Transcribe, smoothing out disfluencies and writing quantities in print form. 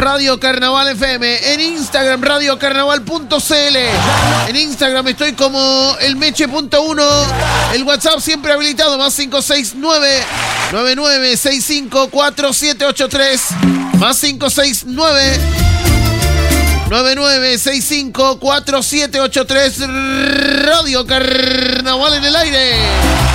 Radio Carnaval FM. En Instagram, radiocarnaval.cl. En Instagram estoy como elmeche.1. El WhatsApp siempre habilitado, más 569 99654783. Más 569 99654783. Radio Carnaval en el aire.